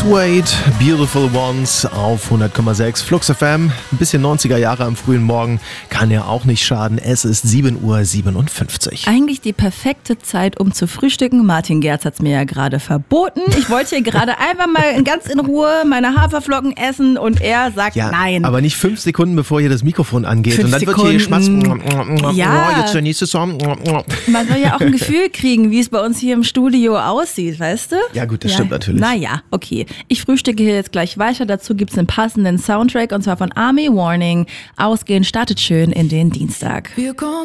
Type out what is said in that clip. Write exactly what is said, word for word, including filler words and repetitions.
Suede, Beautiful Ones auf hundert Komma sechs Flux F M. Ein bisschen neunziger Jahre am frühen Morgen kann ja auch nicht schaden. Es ist sieben Uhr siebenundfünfzig. Eigentlich die perfekte Zeit, um zu frühstücken. Martin Gerz hat es mir ja gerade verboten. Ich wollte hier gerade einfach mal ganz in Ruhe meine Haferflocken essen und er sagt ja, nein. Aber nicht fünf Sekunden, bevor hier das Mikrofon angeht. Fünf und dann Sekunden. wird hier Schmatz. Ja. Oh, jetzt der nächste Song. Man soll ja auch ein Gefühl kriegen, wie es bei uns hier im Studio aussieht, weißt du? Ja gut, das ja. stimmt natürlich. Naja, okay. Ich frühstücke hier jetzt gleich weiter. Dazu gibt es einen passenden Soundtrack und zwar von Army Warning. Ausgehen startet schön in den Dienstag.